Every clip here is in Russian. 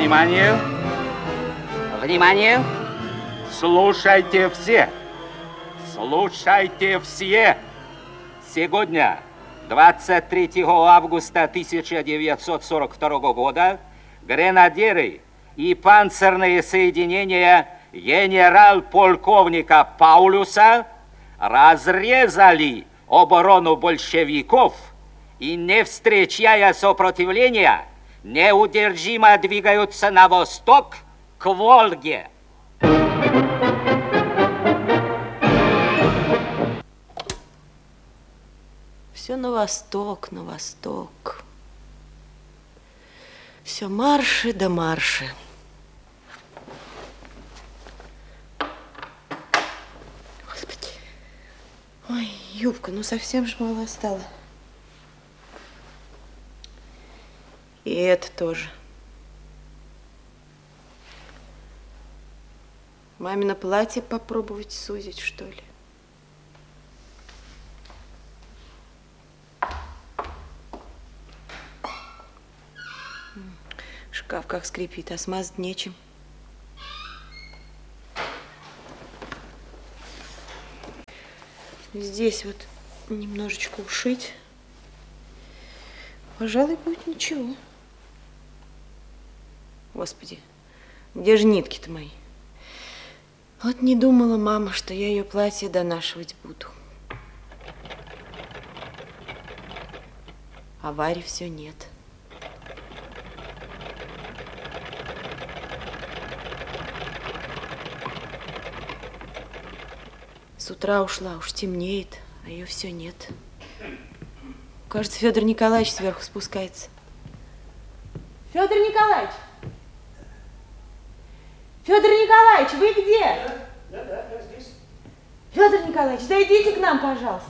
Внимание! Внимание! Слушайте все! Слушайте все! Сегодня, 23 августа 1942 года, гренадеры и панцирные соединения генерал-полковника Паулюса разрезали оборону большевиков и, не встречая сопротивления, неудержимо двигаются на восток к Волге. Все на восток, на восток. Все марши да марши. Господи. Ой, юбка, ну совсем ж мало стало. И это тоже. Мамино платье попробовать сузить, что ли? Шкаф как скрипит, а смазать нечем. Здесь вот немножечко ушить. Пожалуй, будет ничего. Господи, где же нитки-то мои? Вот не думала мама, что я ее платье донашивать буду. А Варе все нет. С утра ушла, уж темнеет, а ее все нет. Кажется, Федор Николаевич сверху спускается. Федор Николаевич! Федор Николаевич, вы где? Да, я здесь. Федор Николаевич, зайдите к нам, пожалуйста.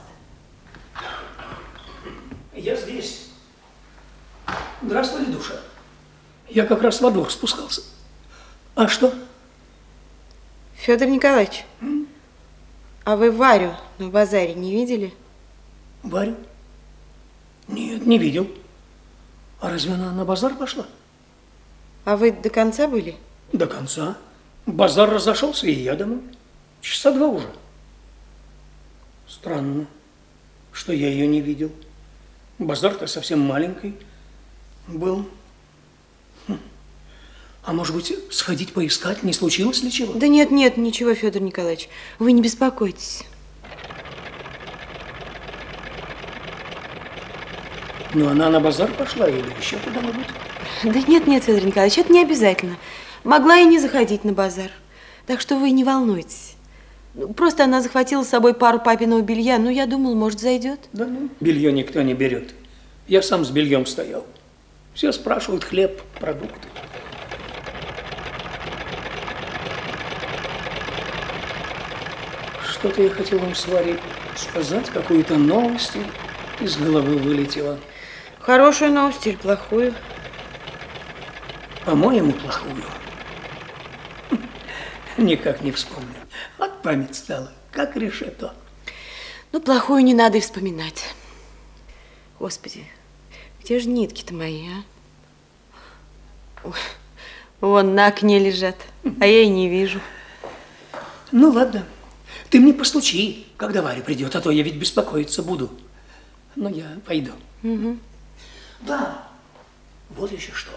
Я здесь. Здравствуй, Душа. Я как раз во двор спускался. А что? Федор Николаевич, а вы Варю на базаре не видели? Варю? Нет, не видел. А разве она на базар пошла? А вы до конца были? До конца. Базар разошелся, и я домой. Часа 2 уже. Странно, что я ее не видел. Базар-то совсем маленький был. А может быть, сходить поискать, не случилось ли чего? Да нет, ничего, Федор Николаевич. Вы не беспокойтесь. Ну, она на базар пошла или еще куда-нибудь? Да нет, Федор Николаевич, это не обязательно. Могла и не заходить на базар. Так что вы не волнуйтесь. Просто она захватила с собой пару папиного белья. Ну, я думал, может, зайдет. Да ну, белье никто не берет. Я сам с бельем стоял. Все спрашивают хлеб, продукты. Что-то я хотел вам с Варей сказать, какую-то новость из головы вылетела. Хорошую новость или плохую? По-моему, плохую. Никак не вспомню. Вот память стала, как решето. Ну, плохую не надо и вспоминать. Господи, где же нитки-то мои, а? Вон на окне лежат, а я и не вижу. Ну, ладно. Ты мне постучи, когда Варя придет, а то я ведь беспокоиться буду. Но я пойду. Угу. Да, вот еще что.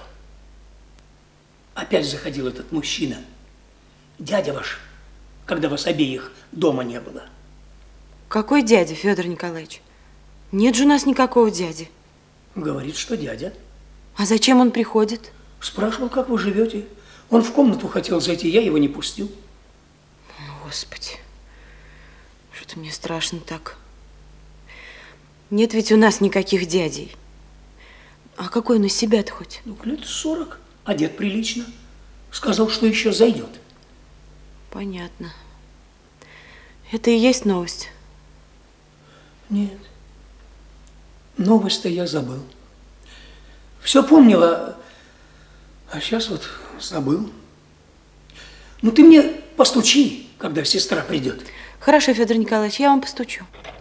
Опять заходил этот мужчина. Дядя ваш, когда вас обеих дома не было. Какой дядя, Федор Николаевич? Нет же у нас никакого дяди. Говорит, что дядя. А зачем он приходит? Спрашивал, как вы живете. Он в комнату хотел зайти, я его не пустил. Господи, что-то мне страшно так. Нет ведь у нас никаких дядей. А какой он из себя-то хоть? Ну, лет 40, одет прилично. Сказал, что еще зайдет. Понятно. Это и есть новость? Нет. Новость-то я забыл. Все помнила, а сейчас вот забыл. Ну, ты мне постучи, когда сестра придет. Хорошо, Федор Николаевич, я вам постучу.